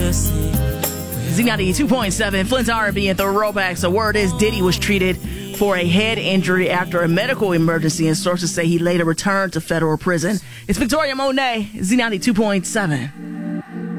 Z92.7, Flint's R&B and Throwbacks. The word is Diddy was treated for a head injury after a medical emergency, and sources say he later returned to federal prison. It's Victoria Monet, Z92.7.